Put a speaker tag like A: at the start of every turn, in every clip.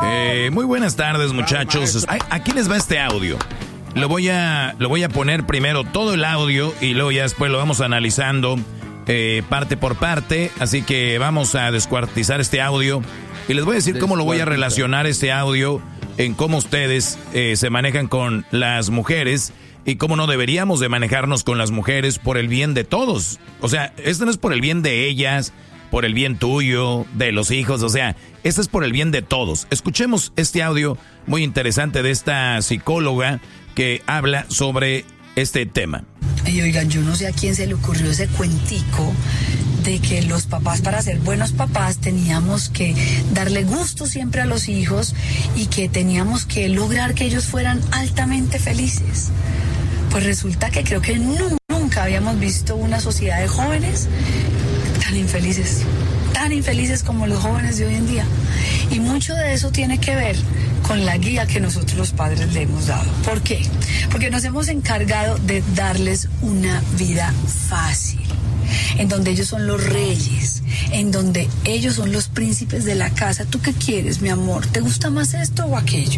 A: Muy buenas tardes, muchachos. Aquí les va este audio. Lo voy a poner primero todo el audio y luego ya después lo vamos analizando parte por parte. Así que vamos a descuartizar este audio y les voy a decir cómo lo voy a relacionar este audio en cómo ustedes se manejan con las mujeres y cómo no deberíamos de manejarnos con las mujeres por el bien de todos. O sea, esto no es por el bien de ellas, por el bien tuyo, de los hijos, o sea, esto es por el bien de todos. Escuchemos este audio muy interesante de esta psicóloga que habla sobre este tema.
B: Y oigan, yo no sé a quién se le ocurrió ese cuentico de que los papás, para ser buenos papás, teníamos que darle gusto siempre a los hijos y que teníamos que lograr que ellos fueran altamente felices. Pues resulta que creo que nunca habíamos visto una sociedad de jóvenes tan infelices como los jóvenes de hoy en día. Y mucho de eso tiene que ver con la guía que nosotros los padres le hemos dado. ¿Por qué? Porque nos hemos encargado de darles una vida fácil, en donde ellos son los reyes, en donde ellos son los príncipes de la casa. ¿Tú qué quieres, mi amor? ¿Te gusta más esto o aquello?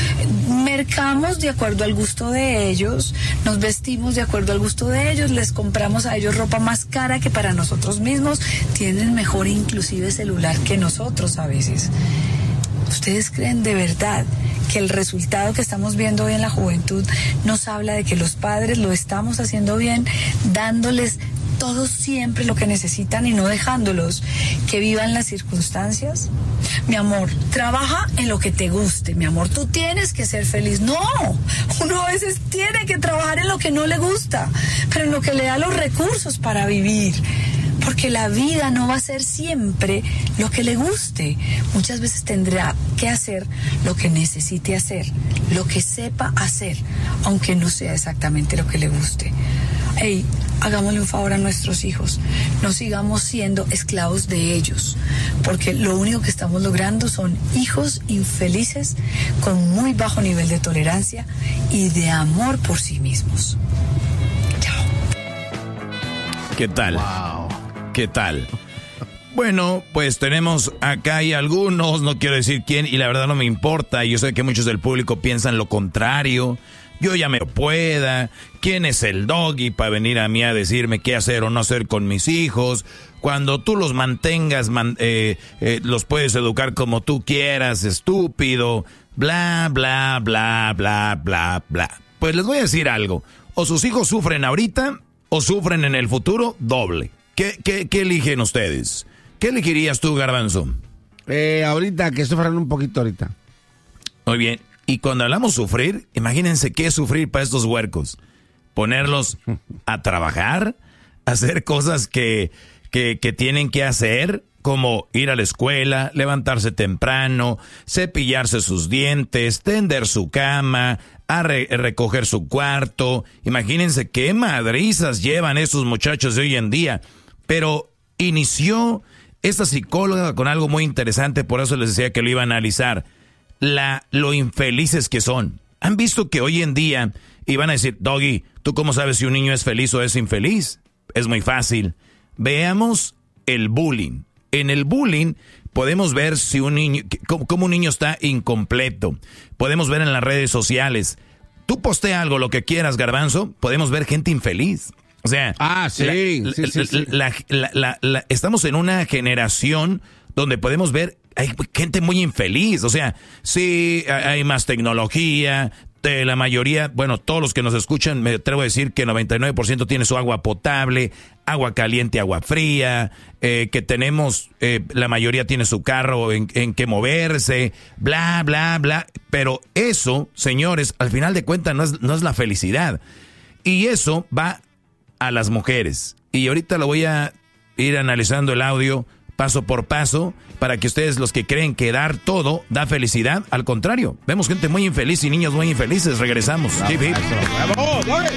B: Mercamos de acuerdo al gusto de ellos, nos vestimos de acuerdo al gusto de ellos, les compramos a ellos ropa más cara que para nosotros mismos, tienen mejor inclusive celular que nosotros a veces. ¿Ustedes creen de verdad que el resultado que estamos viendo hoy en la juventud nos habla de que los padres lo estamos haciendo bien, dándoles todos siempre lo que necesitan y no dejándolos que vivan las circunstancias? Mi amor, trabaja en lo que te guste, mi amor, tú tienes que ser feliz. No, uno a veces tiene que trabajar en lo que no le gusta, pero en lo que le da los recursos para vivir. Porque la vida no va a ser siempre lo que le guste. Muchas veces tendrá que hacer lo que necesite hacer, lo que sepa hacer, aunque no sea exactamente lo que le guste. Hey, hagámosle un favor a nuestros hijos. No sigamos siendo esclavos de ellos, porque lo único que estamos logrando son hijos infelices con muy bajo nivel de tolerancia y de amor por sí mismos. Chao.
A: ¿Qué tal?
C: Wow.
A: ¿Qué tal? Bueno, pues tenemos acá hay algunos, no quiero decir quién, y la verdad no me importa. Yo sé que muchos del público piensan lo contrario. Yo ya me pueda. ¿Quién es el Doggy para venir a mí a decirme qué hacer o no hacer con mis hijos? Cuando tú los mantengas, los puedes educar como tú quieras, estúpido. Bla, bla, bla, bla, bla, bla. Pues les voy a decir algo. O sus hijos sufren ahorita o sufren en el futuro doble. ¿Qué eligen ustedes? ¿Qué elegirías tú, Garbanzo?
C: Ahorita, que sufran un poquito ahorita.
A: Muy bien. Y cuando hablamos sufrir, imagínense qué es sufrir para estos huercos. Ponerlos a trabajar, hacer cosas que tienen que hacer, como ir a la escuela, levantarse temprano, cepillarse sus dientes, tender su cama, recoger su cuarto. Imagínense qué madrizas llevan esos muchachos de hoy en día. Pero inició esta psicóloga con algo muy interesante, por eso les decía que lo iba a analizar. Lo infelices que son. ¿Han visto que hoy en día, y van a decir, Doggy, ¿tú cómo sabes si un niño es feliz o es infeliz? Es muy fácil. Veamos el bullying. En el bullying podemos ver si un niño, cómo un niño está incompleto. Podemos ver en las redes sociales. Tú postea algo, lo que quieras, Garbanzo, podemos ver gente infeliz. O sea, estamos en una generación donde podemos ver hay gente muy infeliz. O sea, sí, hay más tecnología. La mayoría, bueno, todos los que nos escuchan, me atrevo a decir que 99% tiene su agua potable, agua caliente, agua fría, que tenemos, la mayoría tiene su carro en que moverse, bla, bla, bla. Pero eso, señores, al final de cuentas no es la felicidad. Y eso va a las mujeres. Y ahorita lo voy a ir analizando el audio paso por paso, para que ustedes, los que creen que dar todo da felicidad, al contrario, vemos gente muy infeliz y niños muy infelices. Regresamos.
C: Bravo,